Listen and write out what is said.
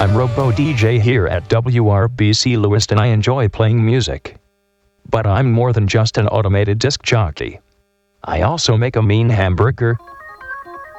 I'm Robo DJ here at WRBC Lewiston. I enjoy playing music. But I'm more than just an automated disc jockey. I also make a mean hamburger,